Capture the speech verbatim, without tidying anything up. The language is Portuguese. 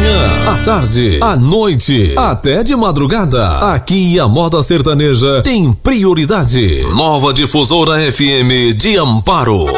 manhã, à tarde, à noite, até de madrugada. Aqui a moda sertaneja tem prioridade. Nova Difusora F M de Amparo.